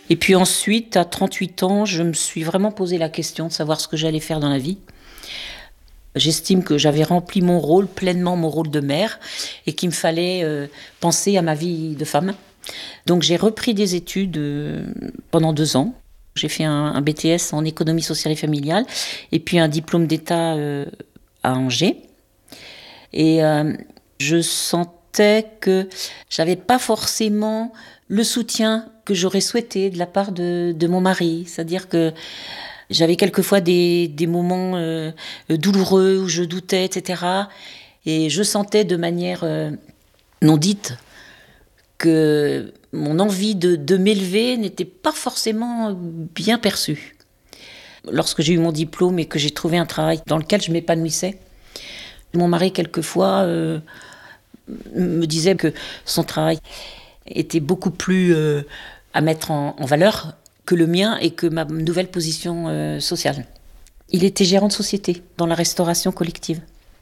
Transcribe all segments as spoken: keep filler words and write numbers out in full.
Et puis ensuite, à trente-huit ans, je me suis vraiment posé la question de savoir ce que j'allais faire dans la vie. J'estime que j'avais rempli mon rôle, pleinement mon rôle de mère, et qu'il me fallait euh, penser à ma vie de femme. Donc j'ai repris des études euh, pendant deux ans. J'ai fait un, un B T S en économie sociale et familiale, et puis un diplôme d'État euh, à Angers. Et euh, je sentais que j'avais pas forcément le soutien que j'aurais souhaité de la part de, de mon mari. C'est-à-dire que j'avais quelquefois des, des moments euh, douloureux où je doutais, et cetera. Et je sentais de manière euh, non dite que mon envie de, de m'élever n'était pas forcément bien perçue. Lorsque j'ai eu mon diplôme et que j'ai trouvé un travail dans lequel je m'épanouissais, mon mari, quelquefois, euh, me disait que son travail était beaucoup plus euh, à mettre en, en valeur que le mien et que ma nouvelle position euh, sociale. Il était gérant de société dans la restauration collective.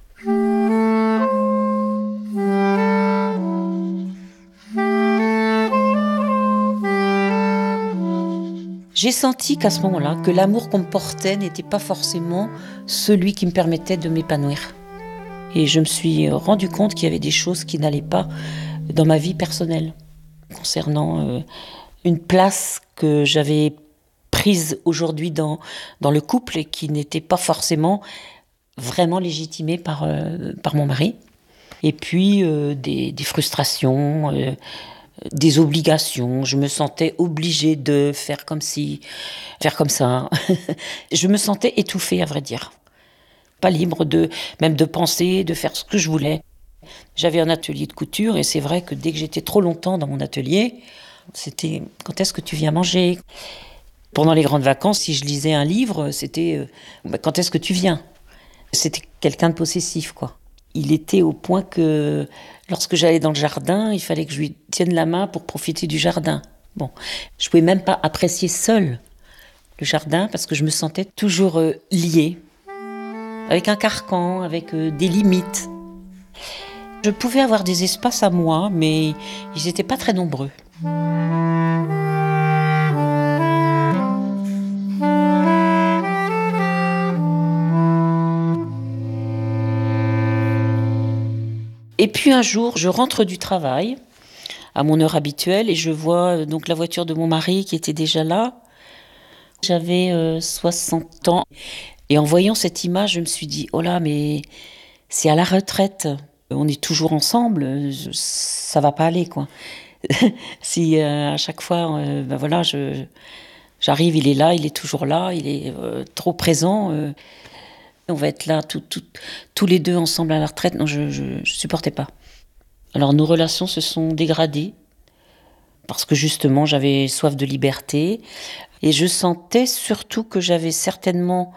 J'ai senti qu'à ce moment-là, que l'amour qu'on me portait n'était pas forcément celui qui me permettait de m'épanouir. Et je me suis rendu compte qu'il y avait des choses qui n'allaient pas dans ma vie personnelle, concernant euh, une place que j'avais prise aujourd'hui dans, dans le couple et qui n'était pas forcément vraiment légitimée par, euh, par mon mari. Et puis euh, des, des frustrations, euh, des obligations. Je me sentais obligée de faire comme si, faire comme ça. Je me sentais étouffée, à vrai dire. Pas libre de, même de penser, de faire ce que je voulais. J'avais un atelier de couture et c'est vrai que dès que j'étais trop longtemps dans mon atelier, c'était « quand est-ce que tu viens manger ?» Pendant les grandes vacances, si je lisais un livre, c'était euh, « quand est-ce que tu viens ?» C'était quelqu'un de possessif, quoi. Il était au point que lorsque j'allais dans le jardin, il fallait que je lui tienne la main pour profiter du jardin. Bon, je pouvais même pas apprécier seule le jardin parce que je me sentais toujours euh, liée, avec un carcan, avec euh, des limites. Je pouvais avoir des espaces à moi, mais ils n'étaient pas très nombreux. Et puis un jour, je rentre du travail à mon heure habituelle et je vois donc la voiture de mon mari qui était déjà là. J'avais euh, soixante ans et en voyant cette image, je me suis dit « Oh là, mais c'est à la retraite, on est toujours ensemble, ça va pas aller quoi. » Si euh, à chaque fois, euh, ben voilà, je, j'arrive, il est là, il est toujours là, il est euh, trop présent. Euh, on va être là tout, tout, tous les deux ensemble à la retraite. Non, je, je, je supportais pas. Alors nos relations se sont dégradées parce que justement j'avais soif de liberté et je sentais surtout que j'avais certainement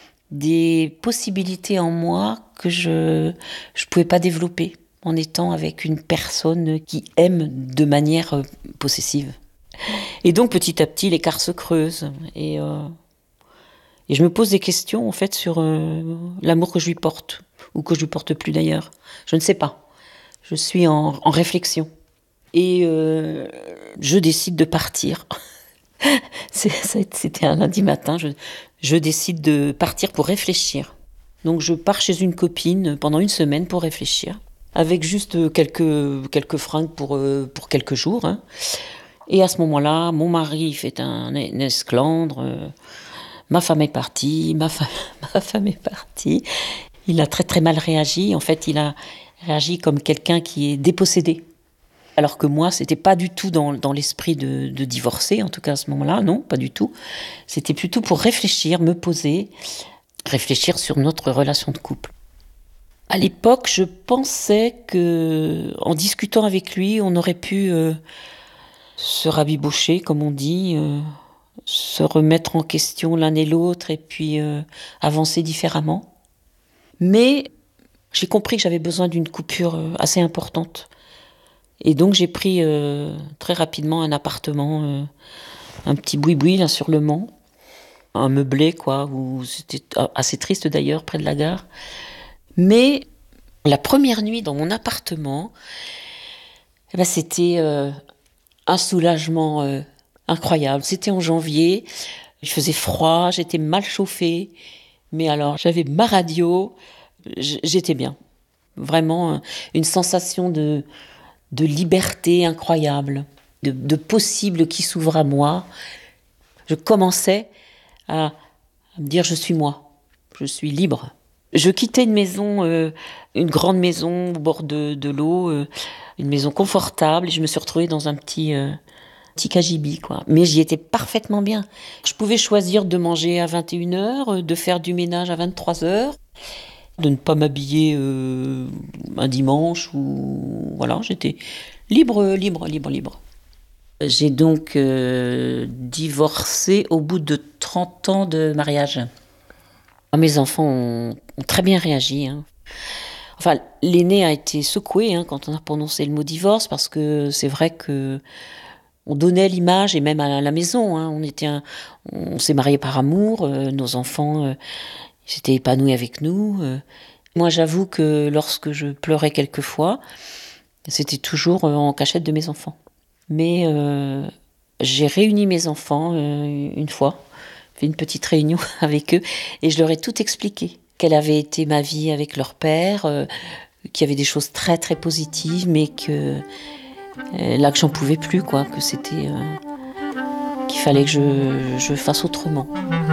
des possibilités en moi que je je pouvais pas développer en étant avec une personne qui aime de manière possessive. Et donc petit à petit l'écart se creuse et euh, et je me pose des questions en fait sur euh, l'amour que je lui porte ou que je lui porte plus d'ailleurs. Je ne sais pas. Je suis en, en réflexion. Et euh, je décide de partir. C'est, c'était un lundi matin. Je, je décide de partir pour réfléchir. Donc je pars chez une copine pendant une semaine pour réfléchir. Avec juste quelques, quelques fringues pour, euh, pour quelques jours. Hein. Et à ce moment-là, mon mari fait un, un esclandre. Euh, ma femme est partie. Ma femme, ma femme est partie. Il a très très mal réagi. En fait, il a réagi comme quelqu'un qui est dépossédé. Alors que moi, c'était pas du tout dans, dans l'esprit de, de divorcer, en tout cas à ce moment-là, non, pas du tout. C'était plutôt pour réfléchir, me poser, réfléchir sur notre relation de couple. À l'époque, je pensais que, en discutant avec lui, on aurait pu euh, se rabibocher, comme on dit, euh, se remettre en question l'un et l'autre, et puis euh, avancer différemment. Mais j'ai compris que j'avais besoin d'une coupure assez importante. Et donc j'ai pris euh, très rapidement un appartement, euh, un petit boui-boui là sur le Mans, un meublé quoi, où c'était assez triste d'ailleurs, près de la gare. Mais la première nuit dans mon appartement, eh ben, c'était euh, un soulagement euh, incroyable. C'était en janvier, il faisait froid, j'étais mal chauffée, mais alors j'avais ma radio, j'étais bien. Vraiment une sensation de, de liberté incroyable, de, de possible qui s'ouvre à moi. Je commençais à, à me dire je suis moi, je suis libre. Je quittais une maison, euh, une grande maison au bord de, de l'eau, euh, une maison confortable, et je me suis retrouvée dans un petit, euh, petit cagibi, quoi. Mais j'y étais parfaitement bien. Je pouvais choisir de manger à vingt et une heures, de faire du ménage à vingt-trois heures, de ne pas m'habiller euh, un dimanche, ou voilà, j'étais libre, libre, libre, libre. J'ai donc euh, divorcé au bout de trente ans de mariage. Mes enfants ont, ont très bien réagi, hein. Enfin, l'aîné a été secoué hein, quand on a prononcé le mot divorce, parce que c'est vrai que on donnait l'image, et même à la maison, hein, on était, un, on s'est mariés par amour, euh, nos enfants euh, s'étaient épanouis avec nous. Euh. Moi, j'avoue que lorsque je pleurais quelquefois, c'était toujours euh, en cachette de mes enfants. Mais euh, j'ai réuni mes enfants euh, une fois, fait une petite réunion avec eux, et je leur ai tout expliqué. Quelle avait été ma vie avec leur père, euh, qu'il y avait des choses très très positives, mais que euh, là que j'en pouvais plus, quoi, que c'était, euh, qu'il fallait que je, je fasse autrement.